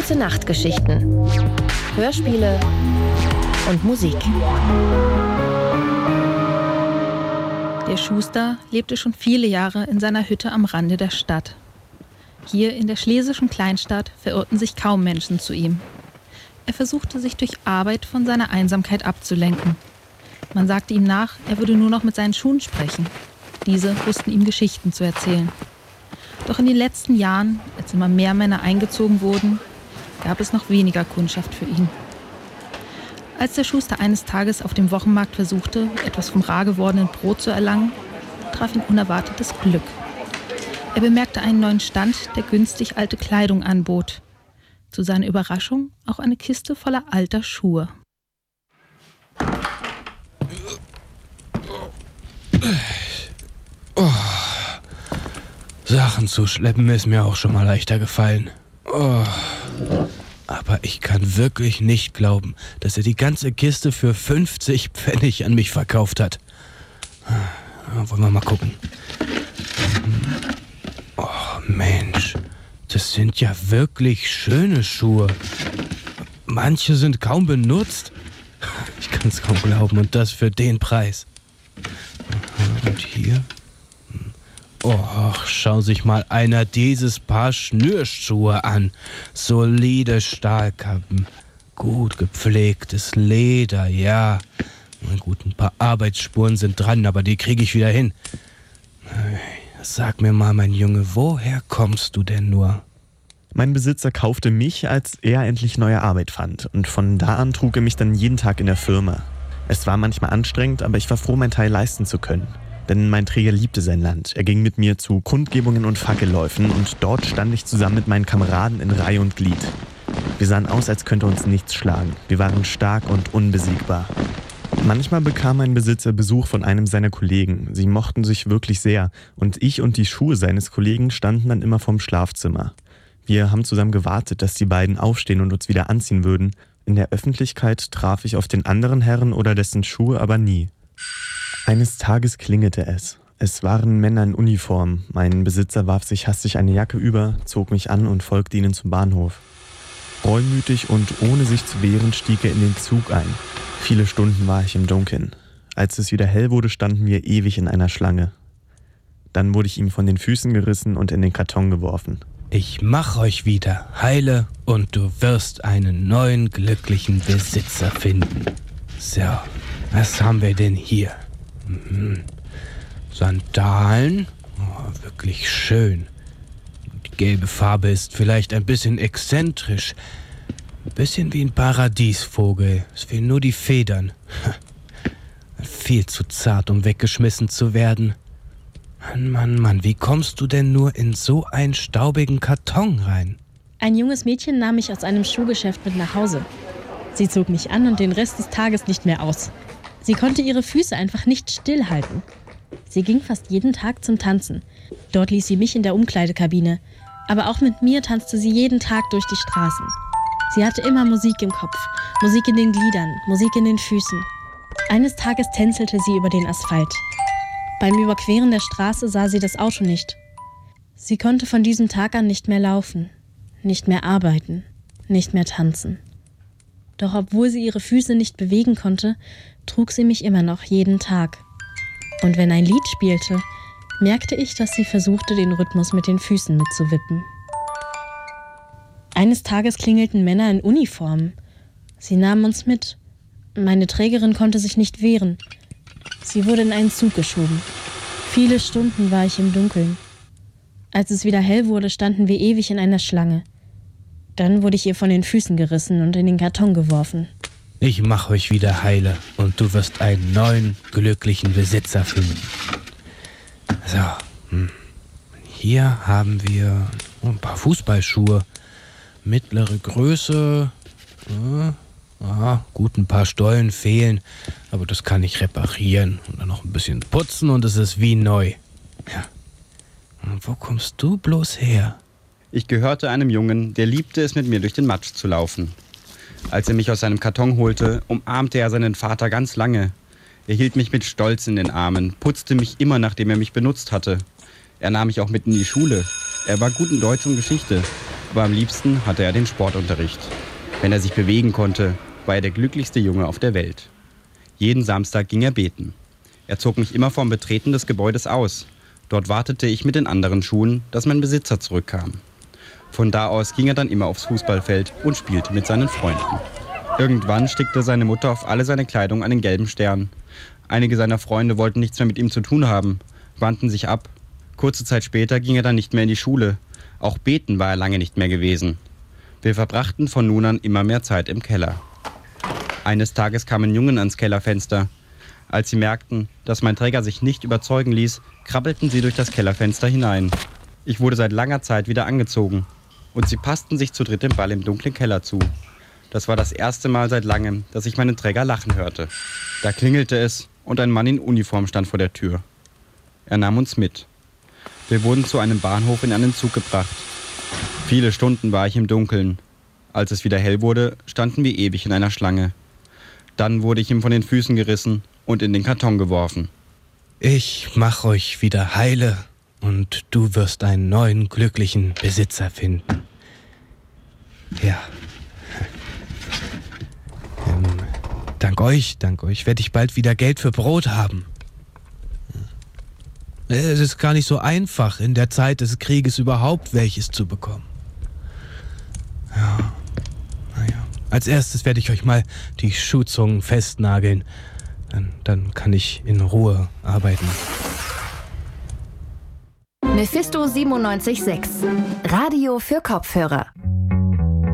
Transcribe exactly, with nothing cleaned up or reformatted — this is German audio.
Gute Nachtgeschichten, Hörspiele und Musik. Der Schuster lebte schon viele Jahre in seiner Hütte am Rande der Stadt. Hier in der schlesischen Kleinstadt verirrten sich kaum Menschen zu ihm. Er versuchte sich durch Arbeit von seiner Einsamkeit abzulenken. Man sagte ihm nach, er würde nur noch mit seinen Schuhen sprechen. Diese wussten ihm Geschichten zu erzählen. Doch in den letzten Jahren, als immer mehr Männer eingezogen wurden, gab es noch weniger Kundschaft für ihn. Als der Schuster eines Tages auf dem Wochenmarkt versuchte, etwas vom rar gewordenen Brot zu erlangen, traf ihn unerwartetes Glück. Er bemerkte einen neuen Stand, der günstig alte Kleidung anbot. Zu seiner Überraschung auch eine Kiste voller alter Schuhe. Oh. Sachen zu schleppen ist mir auch schon mal leichter gefallen. Oh. Aber ich kann wirklich nicht glauben, dass er die ganze Kiste für fünfzig Pfennig an mich verkauft hat. Wollen wir mal gucken. Oh Mensch, das sind ja wirklich schöne Schuhe. Manche sind kaum benutzt. Ich kann es kaum glauben, und das für den Preis. Und hier? Oh, schau sich mal einer dieses Paar Schnürschuhe an. Solide Stahlkappen, gut gepflegtes Leder, ja. Gut, ein paar Arbeitsspuren sind dran, aber die kriege ich wieder hin. Sag mir mal, mein Junge, woher kommst du denn nur? Mein Besitzer kaufte mich, als er endlich neue Arbeit fand. Und von da an trug er mich dann jeden Tag in der Firma. Es war manchmal anstrengend, aber ich war froh, meinen Teil leisten zu können. Denn mein Träger liebte sein Land. Er ging mit mir zu Kundgebungen und Fackelläufen und dort stand ich zusammen mit meinen Kameraden in Reihe und Glied. Wir sahen aus, als könnte uns nichts schlagen. Wir waren stark und unbesiegbar. Manchmal bekam mein Besitzer Besuch von einem seiner Kollegen. Sie mochten sich wirklich sehr und ich und die Schuhe seines Kollegen standen dann immer vorm Schlafzimmer. Wir haben zusammen gewartet, dass die beiden aufstehen und uns wieder anziehen würden. In der Öffentlichkeit traf ich auf den anderen Herrn oder dessen Schuhe aber nie. Eines Tages klingelte es. Es waren Männer in Uniform. Mein Besitzer warf sich hastig eine Jacke über, zog mich an und folgte ihnen zum Bahnhof. Reumütig und ohne sich zu wehren stieg er in den Zug ein. Viele Stunden war ich im Dunkeln. Als es wieder hell wurde, standen wir ewig in einer Schlange. Dann wurde ich ihm von den Füßen gerissen und in den Karton geworfen. Ich mach euch wieder heile und du wirst einen neuen glücklichen Besitzer finden. So, was haben wir denn hier? Mhm. Sandalen? Oh, wirklich schön. Die gelbe Farbe ist vielleicht ein bisschen exzentrisch. Ein bisschen wie ein Paradiesvogel. Es fehlen nur die Federn. Viel zu zart, um weggeschmissen zu werden. Mann, Mann, Mann, wie kommst du denn nur in so einen staubigen Karton rein? Ein junges Mädchen nahm mich aus einem Schuhgeschäft mit nach Hause. Sie zog mich an und den Rest des Tages nicht mehr aus. Sie konnte ihre Füße einfach nicht stillhalten. Sie ging fast jeden Tag zum Tanzen. Dort ließ sie mich in der Umkleidekabine. Aber auch mit mir tanzte sie jeden Tag durch die Straßen. Sie hatte immer Musik im Kopf, Musik in den Gliedern, Musik in den Füßen. Eines Tages tänzelte sie über den Asphalt. Beim Überqueren der Straße sah sie das Auto nicht. Sie konnte von diesem Tag an nicht mehr laufen, nicht mehr arbeiten, nicht mehr tanzen. Doch obwohl sie ihre Füße nicht bewegen konnte, trug sie mich immer noch jeden Tag. Und wenn ein Lied spielte, merkte ich, dass sie versuchte, den Rhythmus mit den Füßen mitzuwippen. Eines Tages klingelten Männer in Uniform. Sie nahmen uns mit. Meine Trägerin konnte sich nicht wehren. Sie wurde in einen Zug geschoben. Viele Stunden war ich im Dunkeln. Als es wieder hell wurde, standen wir ewig in einer Schlange. Dann wurde ich ihr von den Füßen gerissen und in den Karton geworfen. Ich mach euch wieder heile und du wirst einen neuen, glücklichen Besitzer finden. So, hm. Hier haben wir ein paar Fußballschuhe. Mittlere Größe. Ja, ja, gut, ein paar Stollen fehlen, aber das kann ich reparieren und dann noch ein bisschen putzen und es ist wie neu. Ja. Und wo kommst du bloß her? Ich gehörte einem Jungen, der liebte es, mit mir durch den Matsch zu laufen. Als er mich aus seinem Karton holte, umarmte er seinen Vater ganz lange. Er hielt mich mit Stolz in den Armen, putzte mich immer, nachdem er mich benutzt hatte. Er nahm mich auch mit in die Schule. Er war gut in Deutsch und Geschichte. Aber am liebsten hatte er den Sportunterricht. Wenn er sich bewegen konnte, war er der glücklichste Junge auf der Welt. Jeden Samstag ging er beten. Er zog mich immer vorm Betreten des Gebäudes aus. Dort wartete ich mit den anderen Schuhen, dass mein Besitzer zurückkam. Von da aus ging er dann immer aufs Fußballfeld und spielte mit seinen Freunden. Irgendwann stickte seine Mutter auf alle seine Kleidung einen gelben Stern. Einige seiner Freunde wollten nichts mehr mit ihm zu tun haben, wandten sich ab. Kurze Zeit später ging er dann nicht mehr in die Schule. Auch beten war er lange nicht mehr gewesen. Wir verbrachten von nun an immer mehr Zeit im Keller. Eines Tages kamen Jungen ans Kellerfenster. Als sie merkten, dass mein Träger sich nicht überzeugen ließ, krabbelten sie durch das Kellerfenster hinein. Ich wurde seit langer Zeit wieder angezogen. Und sie passten sich zu dritt den Ball im dunklen Keller zu. Das war das erste Mal seit langem, dass ich meinen Träger lachen hörte. Da klingelte es und ein Mann in Uniform stand vor der Tür. Er nahm uns mit. Wir wurden zu einem Bahnhof in einen Zug gebracht. Viele Stunden war ich im Dunkeln. Als es wieder hell wurde, standen wir ewig in einer Schlange. Dann wurde ich ihm von den Füßen gerissen und in den Karton geworfen. Ich mach euch wieder heile und du wirst einen neuen, glücklichen Besitzer finden. Ja. Ähm, dank euch, dank euch werde ich bald wieder Geld für Brot haben. Es ist gar nicht so einfach, in der Zeit des Krieges überhaupt welches zu bekommen. Ja, naja. Als erstes werde ich euch mal die Schuhzungen festnageln. Dann, dann kann ich in Ruhe arbeiten. Mephisto siebenundneunzig Komma sechs. Radio für Kopfhörer.